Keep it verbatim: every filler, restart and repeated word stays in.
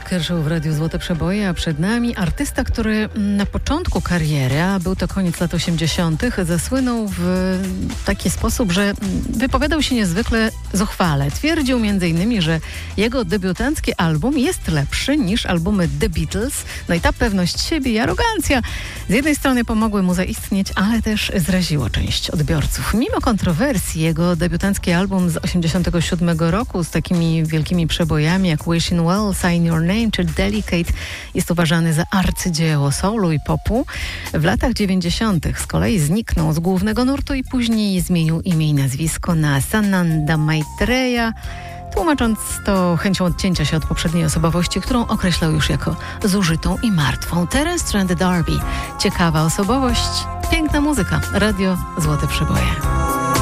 Kershaw w Radiu Złote Przeboje, a przed nami artysta, który na początku kariery, a był to koniec lat osiemdziesiątych, zasłynął w taki sposób, że wypowiadał się niezwykle zuchwale. Twierdził między innymi, że jego debiutancki album jest lepszy niż albumy The Beatles. No i ta pewność siebie i arogancja z jednej strony pomogły mu zaistnieć, ale też zraziło część odbiorców. Mimo kontrowersji jego debiutancki album z osiemdziesiątego siódmego roku z takimi wielkimi przebojami jak Wishing Well, Sign Your Name czy Delicate jest uważany za arcydzieło soulu i popu. W latach dziewięćdziesiątych z kolei zniknął z głównego nurtu i później zmienił imię i nazwisko na Sananda Maitreya, tłumacząc to chęcią odcięcia się od poprzedniej osobowości, którą określał już jako zużytą i martwą. Terence Trent D'Arby. Ciekawa osobowość, piękna muzyka. Radio Złote Przeboje.